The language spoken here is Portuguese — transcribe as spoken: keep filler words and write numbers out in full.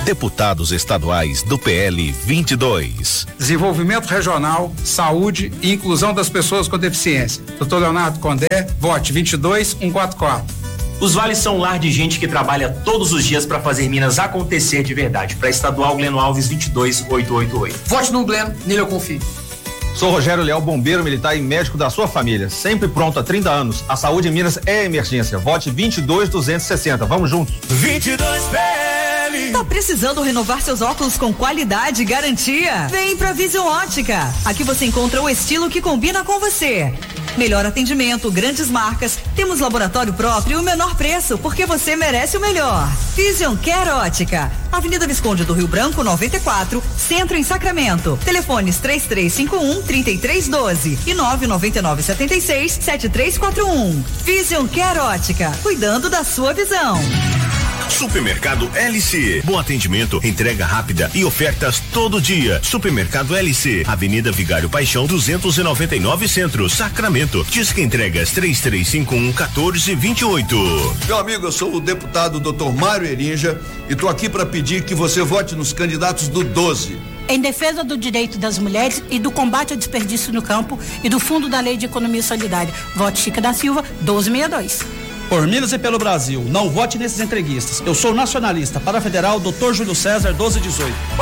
Deputados estaduais do P L vinte e dois. Desenvolvimento regional, saúde e inclusão das pessoas com deficiência. doutor Leonardo Condé, vote vinte e dois, cento e quarenta e quatro. Os vales são um lar de gente que trabalha todos os dias para fazer Minas acontecer de verdade. Para estadual Gleno Alves vinte e dois, oitocentos e oitenta e oito. Vote no Gleno, nele eu confio. Sou Rogério Leal, bombeiro militar e médico da sua família. Sempre pronto há trinta anos. A saúde em Minas é emergência. Vote vinte e dois, duzentos e sessenta. Vamos juntos. vinte e dois P L. Tá precisando renovar seus óculos com qualidade e garantia? Vem pra Vision Ótica. Aqui você encontra o estilo que combina com você. Melhor atendimento, grandes marcas, temos laboratório próprio e o menor preço, porque você merece o melhor. Vision Care Ótica, Avenida Visconde do Rio Branco, noventa e quatro, Centro em Sacramento. Telefones três três cinco um, três três um dois e nove nove nove sete seis, sete três quatro um. Vision Care Ótica, cuidando da sua visão. Supermercado L C. Bom atendimento, entrega rápida e ofertas todo dia. Supermercado L C, Avenida Vigário Paixão, duzentos e noventa e nove Centro, Sacramento. Disque entregas três três cinco um, um quatro dois oito. Meu amigo, eu sou o deputado doutor Mário Erinja e tô aqui para pedir que você vote nos candidatos do doze. Em defesa do direito das mulheres e do combate ao desperdício no campo e do Fundo da Lei de Economia Solidária. Vote Chica da Silva, doze sessenta e dois. Por Minas e pelo Brasil, não vote nesses entreguistas. Eu sou nacionalista. Para a Federal, doutor Júlio César, doze dezoito.